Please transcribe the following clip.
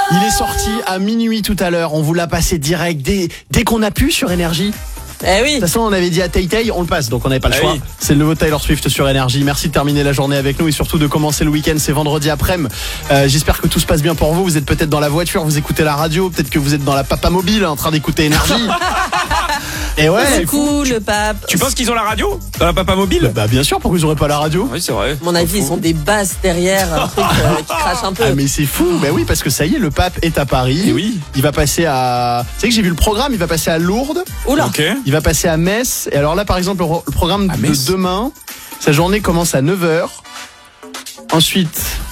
Il est sorti à minuit tout à l'heure. On vous l'a passé direct dès qu'on a pu sur Énergie. Eh oui. De toute façon, on avait dit à Tay Tay, on le passe, donc on n'avait pas le choix. Oui. C'est le nouveau Taylor Swift sur Énergie. Merci de terminer la journée avec nous et surtout de commencer le week-end. C'est vendredi après-midi. J'espère que tout se passe bien pour vous. Vous êtes peut-être dans la voiture, vous écoutez la radio, peut-être que vous êtes dans la papa mobile en train d'écouter Énergie. Et ouais. C'est cool, le pape. Tu penses qu'ils ont la radio dans la papa mobile? Bah bien sûr, pourquoi ils auraient pas la radio? Oui, c'est vrai. À mon avis, ils ont des basses derrière, un truc qui crache un peu. Ah mais c'est fou. Bah oui, parce que ça y est, le pape est à Paris. Et oui. Il va passer à... Tu sais que j'ai vu le programme, il va passer à Lourdes. Oula. Ok. Il va passer à Metz. Et alors là, par exemple, le programme À de Metz. demain, sa journée commence à 9h. Ensuite...